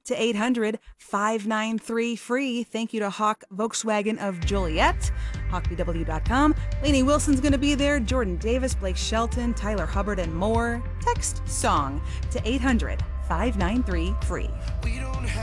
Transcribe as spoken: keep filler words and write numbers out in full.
to eight hundred, five nine three, free. Thank you to Hawk Volkswagen of Joliet. hawk b w dot com. Lainey Wilson's going to be there. Jordan Davis, Blake Shelton, Tyler Hubbard, and more. Text SONG to eight hundred, five nine three, free.